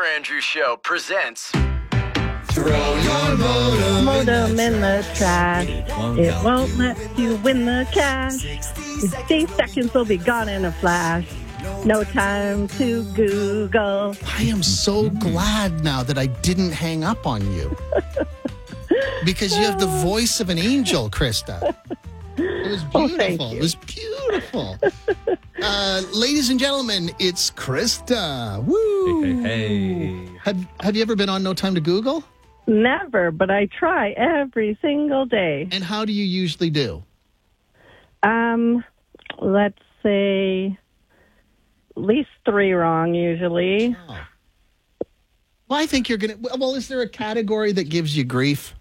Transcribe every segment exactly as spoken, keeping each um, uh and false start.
Andrews Show presents... Throw your modem, modem in the trash. It won't let you win the cash. fifty seconds will be gone in a flash. No time to Google. I am so glad now that I didn't hang up on you. Because you have the voice of an angel, Krista. It was Oh, beautiful. thank It you. was beautiful. uh, ladies and gentlemen, it's Krista. Woo! Hey, hey, hey. Have, have you ever been on No Time to Google? Never, but I try every single day. And how do you usually do? Um, let's say at least three wrong usually. Oh. Well, I think you're going to... Well, is there a category that gives you grief?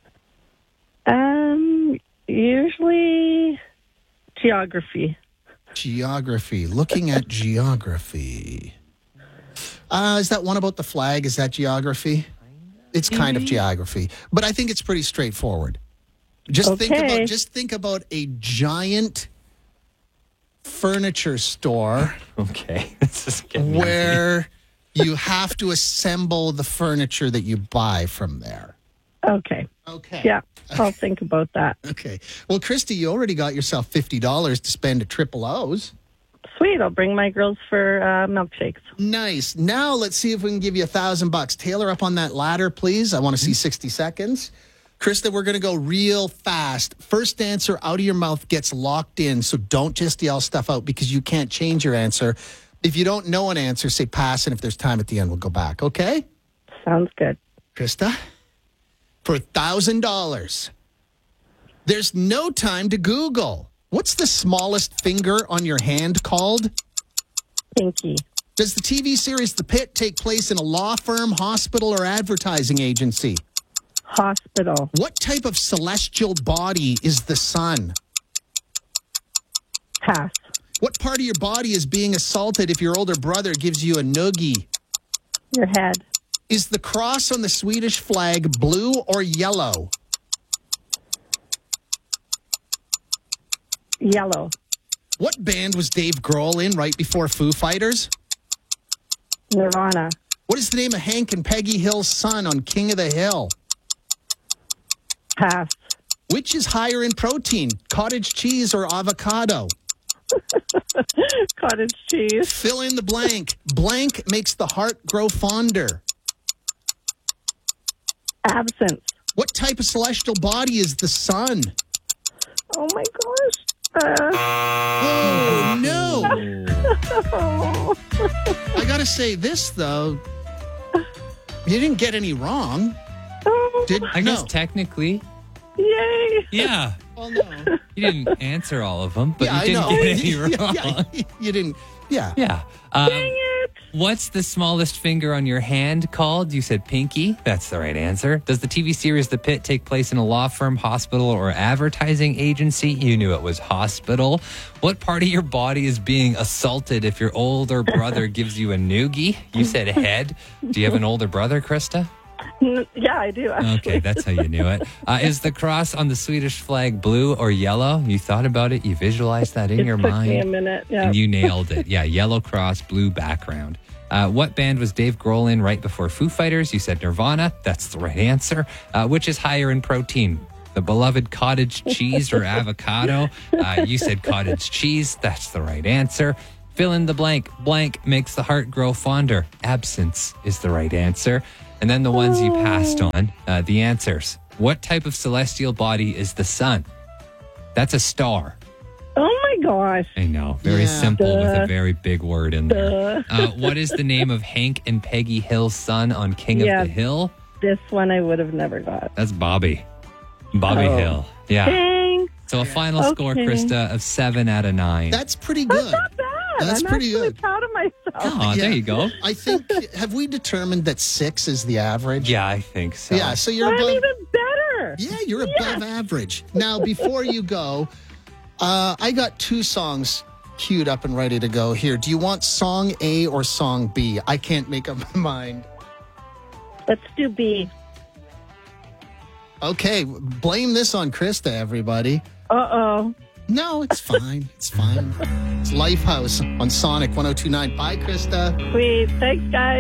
Um, usually geography. Geography. Looking at geography. Uh, is that one about the flag? Is that geography? It's kind of geography, but I think it's pretty straightforward. Just think Okay. about just think about a giant furniture store Okay. This is getting where you have to assemble the furniture that you buy from there. Okay. Okay. Yeah, I'll think about that. Okay. Well, Christy, you already got yourself fifty dollars to spend at Triple O's. Sweet. I'll bring my girls for uh, milkshakes. Nice. Now let's see if we can give you a thousand bucks. Taylor, up on that ladder, please. I want to see sixty seconds. Krista, we're going to go real fast. First answer out of your mouth gets locked in, so don't just yell stuff out because you can't change your answer. If you don't know an answer, say pass, and if there's time at the end, we'll go back. Okay? Sounds good. Krista, for a thousand dollars, there's no time to Google. What's the smallest finger on your hand called? Pinky. Does the T V series The Pit take place in a law firm, hospital, or advertising agency? Hospital. What type of celestial body is the sun? Pass. What part of your body is being assaulted if your older brother gives you a noogie? Your head. Is the cross on the Swedish flag blue or yellow? Yellow. What band was Dave Grohl in right before Foo Fighters? Nirvana. What is the name of Hank and Peggy Hill's son on King of the Hill? Pass. Which is higher in protein, cottage cheese or avocado? Cottage cheese. Fill in the blank. Blank makes the heart grow fonder. Absence. What type of celestial body is the sun? Oh my gosh. Uh, Oh, no. oh. I got to say this, though. You didn't get any wrong. Oh, Did I guess no. technically, yay. yeah. Well, no. You didn't answer all of them, but Yeah, I you didn't know. get any Yeah, wrong. yeah, you didn't. Yeah. Yeah. Um, Dang it. what's the smallest finger on your hand called? You said pinky. That's the right answer. Does the T V series The Pit take place in a law firm, hospital, or advertising agency? You knew it was hospital. What part of your body is being assaulted if your older brother gives you a noogie? You said head. Do you have an older brother, Krista? N- Yeah, I do. Actually. Okay, that's how you knew it. Uh, is the cross on the Swedish flag blue or yellow? You thought about it. You visualized that in It your took mind. me a minute. Yeah. And you nailed it. Yeah, yellow cross, blue background. Uh, what band was Dave Grohl in right before Foo Fighters? You said Nirvana. That's the right answer. Uh, which is higher in protein? The beloved cottage cheese or avocado? Uh, you said cottage cheese. That's the right answer. Fill in the blank. Blank makes the heart grow fonder. Absence is the right answer. And then the ones you passed on, uh, the answers. What type of celestial body is the sun? That's a star. Oh my gosh. I know. Very Yeah. simple with Duh. a very big word in there. Uh, what is the name of Hank and Peggy Hill's son on King Yeah. of the Hill? This one I would have never got. That's Bobby. Bobby Oh. Hill. Yeah. Dang. So a final score, Okay. Krista, of seven out of nine. That's pretty good. Not bad. That's I'm pretty actually good. proud of myself. Oh, Yeah. there you go. I think, have we determined that six is the average? Yeah, I think so. Yeah, so you're I'm above. even better. Yeah, you're above average. Now, before you go, uh, I got two songs queued up and ready to go here. Do you want song A or song B? I can't make up my mind. Let's do B. Okay, blame this on Krista, everybody. Uh-oh. No, it's fine. It's fine. It's Lifehouse on Sonic one oh two point nine. Bye, Krista. Sweet. Thanks, guys.